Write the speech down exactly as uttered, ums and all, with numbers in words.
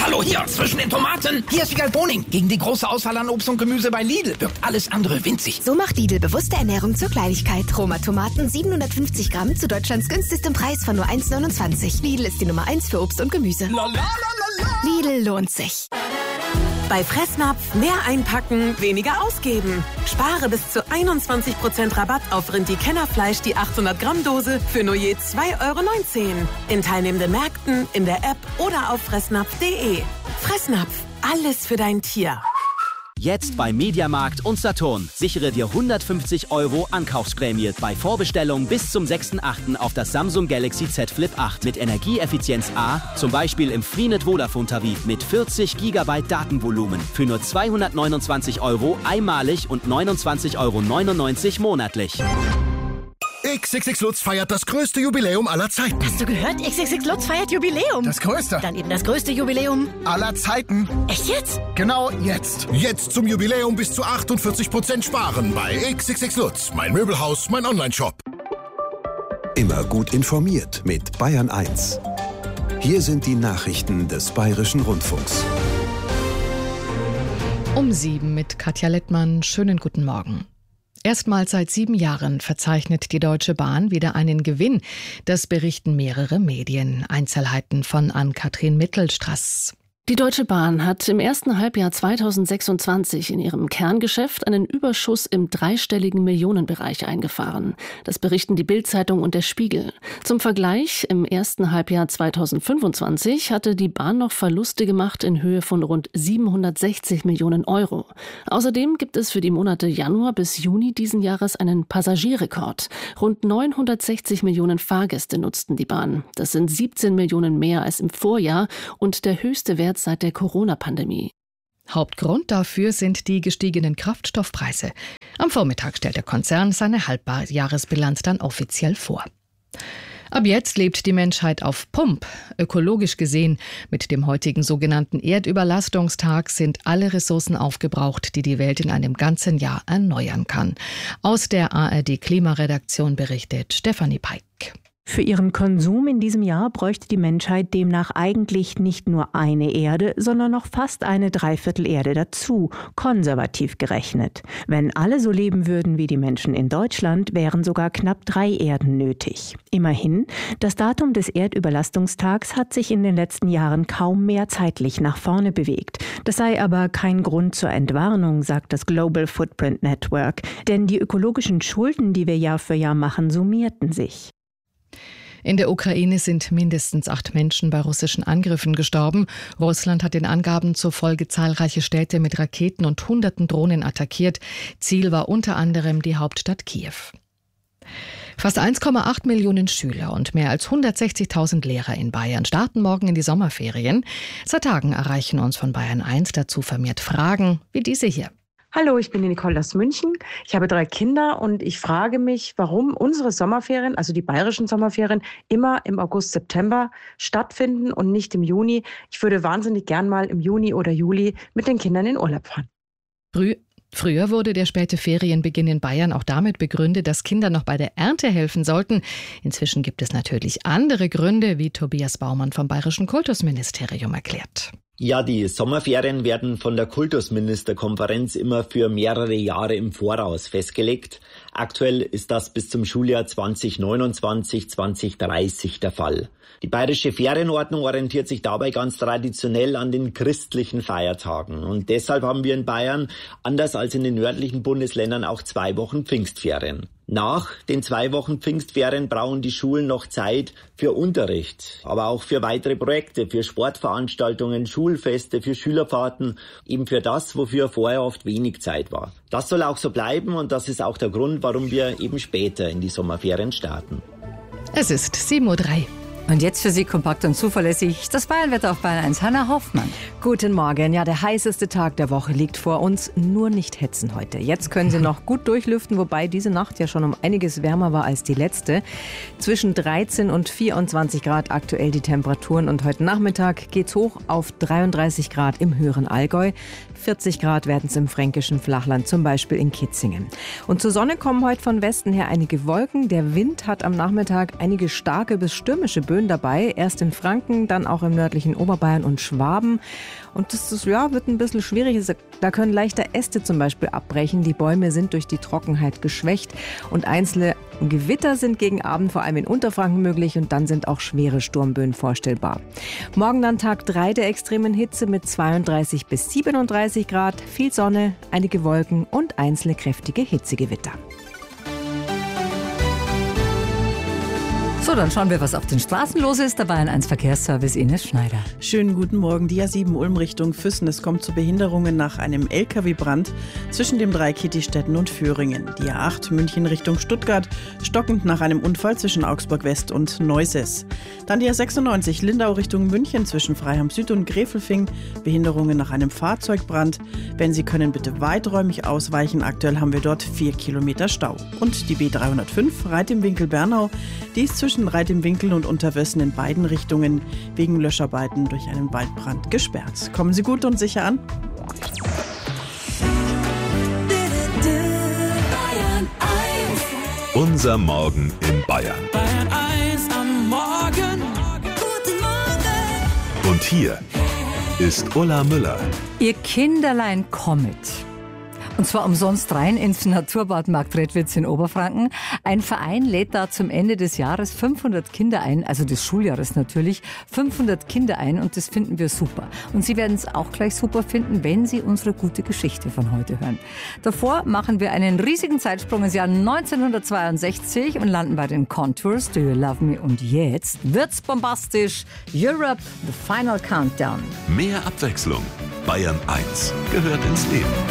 Hallo, hier, zwischen den Tomaten. Hier ist Wiegald Boning. Gegen die große Auswahl an Obst und Gemüse bei Lidl wirkt alles andere winzig. So macht Lidl bewusste Ernährung zur Kleinigkeit. Roma Tomaten siebenhundertfünfzig Gramm zu Deutschlands günstigstem Preis von nur eins neunundzwanzig. Lidl ist die Nummer eins für Obst und Gemüse. La, la, la, la, la. Lidl lohnt sich. Bei Fressnapf mehr einpacken, weniger ausgeben. Spare bis zu einundzwanzig Prozent Rabatt auf Rindi-Kennerfleisch, die achthundert Gramm Dose für nur je zwei Euro neunzehn. In teilnehmenden Märkten, in der App oder auf fressnapf punkt de. Fressnapf, alles für dein Tier. Jetzt bei Mediamarkt und Saturn. Sichere dir hundertfünfzig Euro Ankaufsprämie bei Vorbestellung bis zum sechsten achten auf das Samsung Galaxy Z Flip acht mit Energieeffizienz A, zum Beispiel im Freenet Vodafone-Tarif mit vierzig Gigabyte Datenvolumen für nur zweihundertneunundzwanzig Euro einmalig und neunundzwanzig Euro neunundneunzig monatlich. X X X Lutz feiert das größte Jubiläum aller Zeiten. Hast du gehört? X X X Lutz feiert Jubiläum. Das größte. Dann eben das größte Jubiläum aller Zeiten. Echt jetzt? Genau jetzt. Jetzt zum Jubiläum bis zu achtundvierzig Prozent sparen bei X X X Lutz. Mein Möbelhaus, mein Onlineshop. Immer gut informiert mit Bayern eins. Hier sind die Nachrichten des Bayerischen Rundfunks. Um sieben mit Katja Lettmann. Schönen guten Morgen. Erstmals seit sieben Jahren verzeichnet die Deutsche Bahn wieder einen Gewinn. Das berichten mehrere Medien. Einzelheiten von Ann-Kathrin Mittelstraß. Die Deutsche Bahn hat im ersten Halbjahr zweitausendsechsundzwanzig in ihrem Kerngeschäft einen Überschuss im dreistelligen Millionenbereich eingefahren. Das berichten die Bild-Zeitung und der Spiegel. Zum Vergleich, im ersten Halbjahr zweitausendfünfundzwanzig hatte die Bahn noch Verluste gemacht in Höhe von rund siebenhundertsechzig Millionen Euro. Außerdem gibt es für die Monate Januar bis Juni diesen Jahres einen Passagierrekord. Rund neunhundertsechzig Millionen Fahrgäste nutzten die Bahn. Das sind siebzehn Millionen mehr als im Vorjahr und der höchste Wert seit der Corona-Pandemie. Hauptgrund dafür sind die gestiegenen Kraftstoffpreise. Am Vormittag stellt der Konzern seine Halbjahresbilanz dann offiziell vor. Ab jetzt lebt die Menschheit auf Pump. Ökologisch gesehen, mit dem heutigen sogenannten Erdüberlastungstag sind alle Ressourcen aufgebraucht, die die Welt in einem ganzen Jahr erneuern kann. Aus der A R D-Klimaredaktion berichtet Stefanie Peik. Für ihren Konsum in diesem Jahr bräuchte die Menschheit demnach eigentlich nicht nur eine Erde, sondern noch fast eine Dreiviertelerde dazu, konservativ gerechnet. Wenn alle so leben würden wie die Menschen in Deutschland, wären sogar knapp drei Erden nötig. Immerhin, das Datum des Erdüberlastungstags hat sich in den letzten Jahren kaum mehr zeitlich nach vorne bewegt. Das sei aber kein Grund zur Entwarnung, sagt das Global Footprint Network. Denn die ökologischen Schulden, die wir Jahr für Jahr machen, summierten sich. In der Ukraine sind mindestens acht Menschen bei russischen Angriffen gestorben. Russland hat den Angaben zufolge zahlreiche Städte mit Raketen und hunderten Drohnen attackiert. Ziel war unter anderem die Hauptstadt Kiew. Fast eins Komma acht Millionen Schüler und mehr als hundertsechzigtausend Lehrer in Bayern starten morgen in die Sommerferien. Seit Tagen erreichen uns von Bayern eins dazu vermehrt Fragen wie diese hier. Hallo, ich bin die Nicole aus München. Ich habe drei Kinder und ich frage mich, warum unsere Sommerferien, also die bayerischen Sommerferien, immer im August, September stattfinden und nicht im Juni. Ich würde wahnsinnig gern mal im Juni oder Juli mit den Kindern in Urlaub fahren. Früh Früher wurde der späte Ferienbeginn in Bayern auch damit begründet, dass Kinder noch bei der Ernte helfen sollten. Inzwischen gibt es natürlich andere Gründe, wie Tobias Baumann vom Bayerischen Kultusministerium erklärt. Ja, die Sommerferien werden von der Kultusministerkonferenz immer für mehrere Jahre im Voraus festgelegt. Aktuell ist das bis zum Schuljahr zwanzig neunundzwanzig zwanzig dreißig der Fall. Die bayerische Ferienordnung orientiert sich dabei ganz traditionell an den christlichen Feiertagen. Und deshalb haben wir in Bayern, anders als in den nördlichen Bundesländern, auch zwei Wochen Pfingstferien. Nach den zwei Wochen Pfingstferien brauchen die Schulen noch Zeit für Unterricht, aber auch für weitere Projekte, für Sportveranstaltungen, Schulfeste, für Schülerfahrten, eben für das, wofür vorher oft wenig Zeit war. Das soll auch so bleiben und das ist auch der Grund, warum wir eben später in die Sommerferien starten. Es ist sieben Uhr drei. Und jetzt für Sie kompakt und zuverlässig das Bayernwetter auf Bayern eins. Hanna Hoffmann. Guten Morgen. Ja, der heißeste Tag der Woche liegt vor uns. Nur nicht hetzen heute. Jetzt können Sie noch gut durchlüften, wobei diese Nacht ja schon um einiges wärmer war als die letzte. Zwischen dreizehn und vierundzwanzig Grad aktuell die Temperaturen. Und heute Nachmittag geht's hoch auf dreiunddreißig Grad im höheren Allgäu. vierzig Grad werden es im fränkischen Flachland, zum Beispiel in Kitzingen. Und zur Sonne kommen heute von Westen her einige Wolken. Der Wind hat am Nachmittag einige starke bis stürmische Böen Böen dabei. Erst in Franken, dann auch im nördlichen Oberbayern und Schwaben. Und das ist, ja, wird ein bisschen schwierig. Da können leichter Äste zum Beispiel abbrechen. Die Bäume sind durch die Trockenheit geschwächt. Und einzelne Gewitter sind gegen Abend vor allem in Unterfranken möglich. Und dann sind auch schwere Sturmböen vorstellbar. Morgen dann Tag drei der extremen Hitze mit zweiunddreißig bis siebenunddreißig Grad. Viel Sonne, einige Wolken und einzelne kräftige Hitzegewitter. So, dann schauen wir, was auf den Straßen los ist. Der Bayern eins Verkehrsservice Ines Schneider. Schönen guten Morgen. Die A sieben Ulm Richtung Füssen. Es kommt zu Behinderungen nach einem L K W-Brand zwischen dem Dreieck Kittistetten und Föhringen. Die A acht München Richtung Stuttgart, stockend nach einem Unfall zwischen Augsburg West und Neuses. Dann die A sechsundneunzig Lindau Richtung München zwischen Freiham Süd und Gräfelfing. Behinderungen nach einem Fahrzeugbrand. Wenn Sie können, bitte weiträumig ausweichen. Aktuell haben wir dort vier Kilometer Stau. Und die B dreihundertfünf Reit im Winkel Bernau. Die ist zwischen Reit im Winkel und Unterwössen in beiden Richtungen wegen Löscharbeiten durch einen Waldbrand gesperrt. Kommen Sie gut und sicher an. Unser Morgen in Bayern. Bayern eins am Morgen. Guten Morgen. Und hier ist Ulla Müller. Ihr Kinderlein kommet. Und zwar umsonst rein ins Naturbad Marktredwitz in Oberfranken. Ein Verein lädt da zum Ende des Jahres fünfhundert Kinder ein, also des Schuljahres natürlich, fünfhundert Kinder ein und das finden wir super. Und Sie werden es auch gleich super finden, wenn Sie unsere gute Geschichte von heute hören. Davor machen wir einen riesigen Zeitsprung ins Jahr neunzehnhundertzweiundsechzig und landen bei den Contours, Do You Love Me? Und jetzt wird's bombastisch. Europe, the final countdown. Mehr Abwechslung. Bayern eins gehört ins Leben.